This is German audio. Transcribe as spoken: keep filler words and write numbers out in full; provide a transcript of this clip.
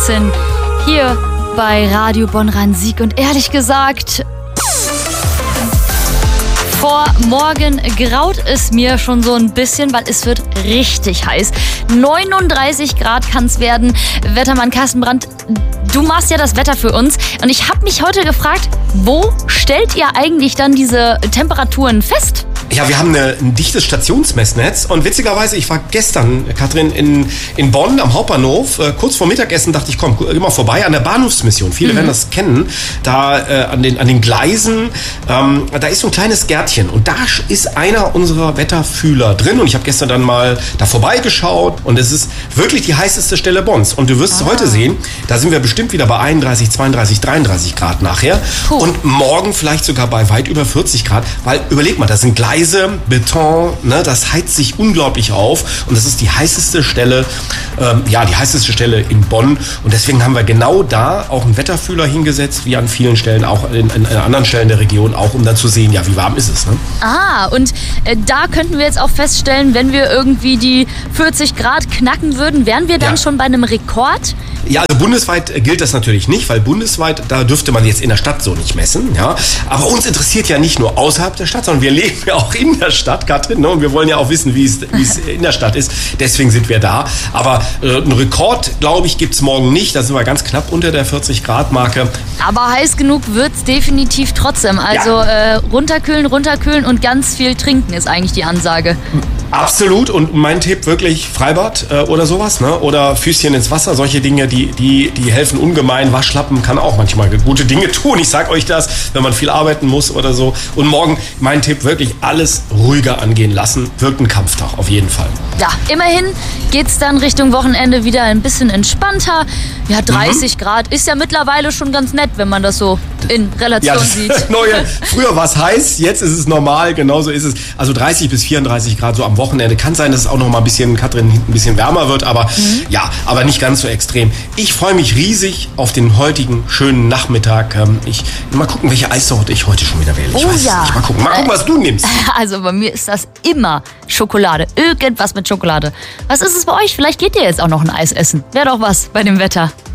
achtzehn hier bei Radio Bonn-Rhein-Sieg. Und ehrlich gesagt, vor morgen graut es mir schon so ein bisschen, weil es wird richtig heiß. neununddreißig Grad kann es werden. Wettermann Carsten Brandt, du machst ja das Wetter für uns. Und ich habe mich heute gefragt, wo stellt ihr eigentlich dann diese Temperaturen fest? Ja, wir haben eine, ein dichtes Stationsmessnetz und witzigerweise, ich war gestern, Katrin, in, in Bonn am Hauptbahnhof, äh, kurz vor Mittagessen dachte ich, komm, geh mal vorbei an der Bahnhofsmission. Viele mhm. werden das kennen, da äh, an, den, an den Gleisen, ähm, da ist so ein kleines Gärtchen und da ist einer unserer Wetterfühler drin und ich habe gestern dann mal da vorbeigeschaut und es ist wirklich die heißeste Stelle Bonns und du wirst es ah. heute sehen, da sind wir bestimmt wieder bei einunddreißig, zweiunddreißig, dreiunddreißig Grad nachher Puh. und morgen vielleicht sogar bei weit über vierzig Grad, weil überleg mal, das sind Gleise, Beton, ne, das heizt sich unglaublich auf und das ist die heißeste Stelle, ähm, ja, die heißeste Stelle in Bonn und deswegen haben wir genau da auch einen Wetterfühler hingesetzt, wie an vielen Stellen, auch in, in, in anderen Stellen der Region, auch um dann zu sehen, ja, wie warm ist es. Ne? Ah, und äh, da könnten wir jetzt auch feststellen, wenn wir irgendwie die vierzig Grad knacken würden, wären wir dann ja. schon bei einem Rekord? Ja, also bundesweit gilt das natürlich nicht, weil bundesweit, da dürfte man jetzt in der Stadt so nicht messen. Ja. Aber uns interessiert ja nicht nur außerhalb der Stadt, sondern wir leben ja auch in der Stadt, Katrin. Ne? Und wir wollen ja auch wissen, wie es, wie es in der Stadt ist. Deswegen sind wir da. Aber äh, einen Rekord, glaube ich, gibt es morgen nicht. Da sind wir ganz knapp unter der vierzig Grad Marke. Aber heiß genug wird es definitiv trotzdem. Also ja. äh, runterkühlen, runterkühlen und ganz viel trinken ist eigentlich die Ansage. Absolut. Und mein Tipp wirklich Freibad äh, oder sowas. Ne? Oder Füßchen ins Wasser. Solche Dinge, die Die, die, die helfen ungemein. Waschlappen kann auch manchmal gute Dinge tun. Ich sag euch das, wenn man viel arbeiten muss oder so. Und morgen mein Tipp, wirklich alles ruhiger angehen lassen. Wirkt ein Kampftag, auf jeden Fall. Ja, immerhin geht's dann Richtung Wochenende wieder ein bisschen entspannter. Ja, dreißig mhm. Grad ist ja mittlerweile schon ganz nett, wenn man das so in Relation ja, sieht. Neue, früher war es heiß, jetzt ist es normal, genauso ist es. Also dreißig bis vierunddreißig Grad so am Wochenende. Kann sein, dass es auch noch mal ein bisschen, Katrin, ein bisschen wärmer wird, aber mhm. ja, aber nicht ganz so extrem. Ich freue mich riesig auf den heutigen schönen Nachmittag. Ich mal gucken, welche Eissorte ich heute schon wieder wähle. Ich oh weiß ja. nicht. Mal gucken, mal gucken, was du nimmst. Also bei mir ist das immer Schokolade. Irgendwas mit Schokolade. Was ist es bei euch? Vielleicht geht ihr jetzt auch noch ein Eis essen. Wäre doch was bei dem Wetter.